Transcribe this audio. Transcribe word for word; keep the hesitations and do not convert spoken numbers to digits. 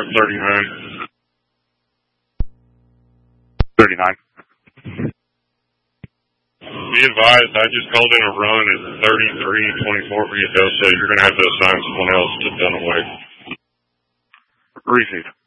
thirty-nine. thirty-nine. Be advised, I just called in a run at thirty-three twenty-four for you, so you're going to have to assign someone else to Dunaway. Receive.